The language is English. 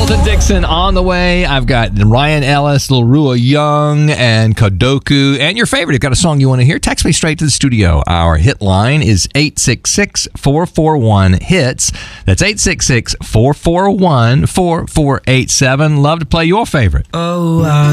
Carlton Dixon on the way. I've got Ryan Ellis, Lil Rua Young, and Kodoku. And your favorite, you've got a song you want to hear, text me straight to the studio. Our hit line is 866-441-HITS. That's 866-441-4487. Love to play your favorite. Oh,